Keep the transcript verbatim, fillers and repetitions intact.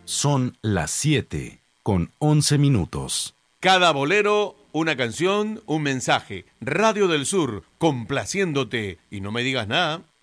Son las siete con once minutos. Cada bolero, una canción, un mensaje. Radio del Sur, complaciéndote. Y no me digas nada.